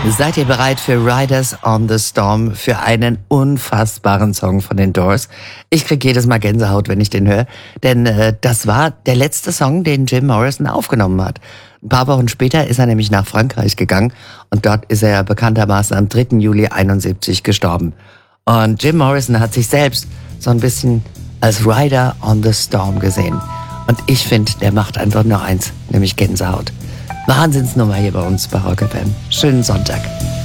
Seid ihr bereit für Riders on the Storm, für einen unfassbaren Song von den Doors? Ich krieg jedes Mal Gänsehaut, wenn ich den höre, denn das war der letzte Song, den Jim Morrison aufgenommen hat. Ein paar Wochen später ist er nämlich nach Frankreich gegangen und dort ist er bekanntermaßen am 3. Juli 71 gestorben. Und Jim Morrison hat sich selbst so ein bisschen als Rider on the Storm gesehen. Und ich finde, der macht einfach nur eins, nämlich Gänsehaut. Wahnsinnsnummer hier bei uns bei Rock FM. Schönen Sonntag.